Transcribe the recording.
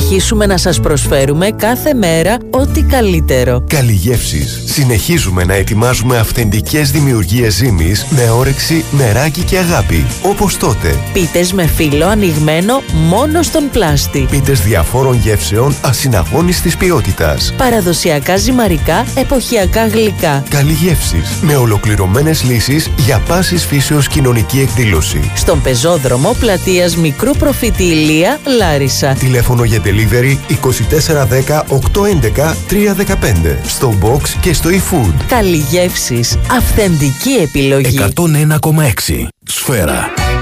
συνεχίσουμε να σας προσφέρουμε κάθε μέρα ό,τι καλύτερο. Καλιγεύσεις. Συνεχίζουμε να ετοιμάζουμε αυθεντικές δημιουργίες ζύμης με όρεξη, νεράκι και αγάπη. Όπως τότε. Πίτες με φύλλο ανοιγμένο μόνο στον πλάστη. Πίτες διαφόρων γεύσεων ασυναγώνιστης ποιότητας. Παραδοσιακά ζυμαρικά, εποχιακά γλυκά. Καλιγεύσεις. Με ολοκληρωμένες λύσεις για πάσης φύσεως κοινωνική εκδήλωση. Στον πεζόδρομο πλατείας Μικρού Προφήτη Ηλία, Λάρισα. Τηλέφωνο για delivery 2410 811 315. Στο box και στο eFood. Καλιγεύσεις. Αυθεντική επιλογή. 101,6. Σφαίρα.